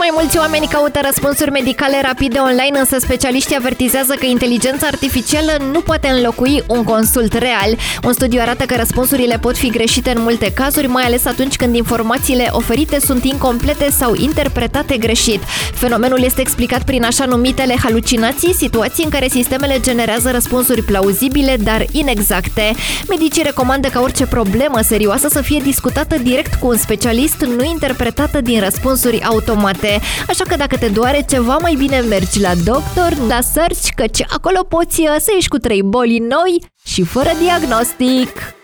mai mulți oameni caută răspunsuri medicale rapide online, însă specialiștii avertizează că inteligența artificială nu poate înlocui un consult real. Un studiu arată că răspunsurile pot fi greșite în multe cazuri, mai ales atunci când informațiile oferite sunt incomplete sau interpretate greșit. Fenomenul este explicat prin așa numitele halucinații, situații în care sistemele generează răspunsuri plauzibile, dar inexacte. Medicii recomandă ca orice problemă serioasă să fie discutată direct cu un specialist, nu interpretată din răspunsuri automate. Așa că dacă te doare ceva, mai bine mergi la doctor, da search, căci acolo poți să ieși cu 3 boli noi și fără diagnostic.